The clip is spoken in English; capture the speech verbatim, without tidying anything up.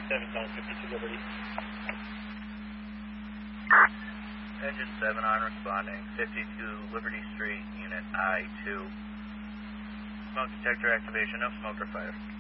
seven, calling fifty-two Liberty. Engine seven on responding, fifty-two Liberty Street, unit I two. Smoke detector activation, no smoke or fire.